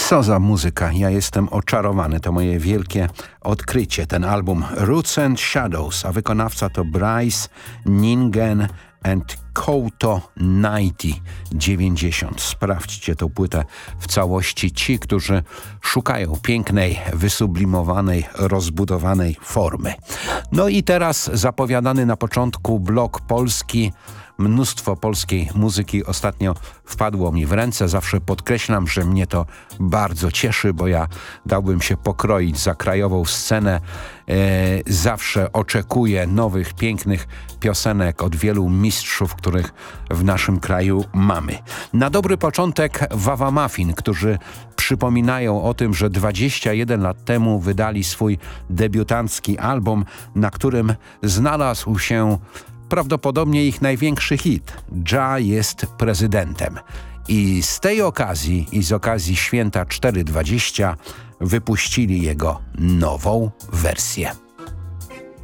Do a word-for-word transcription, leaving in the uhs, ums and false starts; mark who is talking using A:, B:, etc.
A: Co za muzyka, ja jestem oczarowany, to moje wielkie odkrycie, ten album Roots and Shadows, a wykonawca to Bryce Ningen and Kouto dziewięćdziesiąt. Sprawdźcie tę płytę w całości, ci, którzy szukają pięknej, wysublimowanej, rozbudowanej formy. No i teraz zapowiadany na początku blok polski. Mnóstwo polskiej muzyki ostatnio wpadło mi w ręce. Zawsze podkreślam, że mnie to bardzo cieszy, bo ja dałbym się pokroić za krajową scenę. E, zawsze oczekuję nowych, pięknych piosenek od wielu mistrzów, których w naszym kraju mamy. Na dobry początek Wawa Muffin, którzy przypominają o tym, że dwadzieścia jeden lat temu wydali swój debiutancki album, na którym znalazł się prawdopodobnie ich największy hit Dża jest prezydentem. I z tej okazji i z okazji święta cztery dwadzieścia wypuścili jego nową wersję.